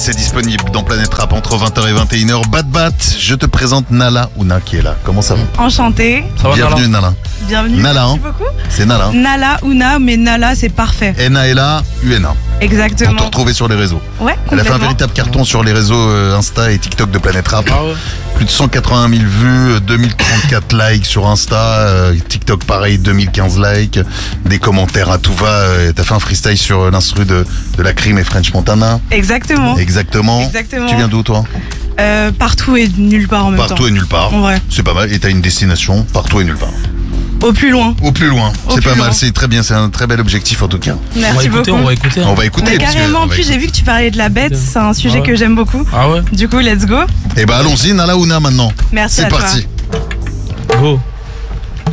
c'est disponible dans Planète Rap entre 20h et 21h. Bat, je te présente Nala Ouna qui est là. Comment ça va? Enchantée. Bienvenue Nala. Bienvenue. Nala, Merci beaucoup. C'est Nala. Nala Ouna, mais Nala c'est parfait. N-A-L-A, U-N-A. Exactement. Pour te retrouver sur les réseaux. Ouais, Elle a fait un complètement. véritable carton sur les réseaux Insta et TikTok de Planète Rap. Ah ouais. Plus de 180 000 vues, 2034 likes sur Insta, TikTok pareil, 2015 likes, des commentaires à tout va. T'as fait un freestyle sur l'instru de la Crime et French Montana. Exactement. Exactement. Exactement. Tu viens d'où toi? Partout et nulle part en même temps. Partout et nulle part. En vrai. C'est pas mal. Et t'as une destination partout et nulle part. Au plus loin. Au plus loin. Au C'est plus pas mal. loin. C'est très bien. C'est un très bel objectif en tout cas. Merci beaucoup. On va écouter. On va écouter. Mais parce que- carrément, on en va plus j'ai écouter. vu que tu parlais de la bête, c'est un sujet Ah ouais. que j'aime beaucoup. Ah ouais. Du coup, let's go. Eh ben allons-y, Nala Ouna maintenant. Merci C'est à toi. parti.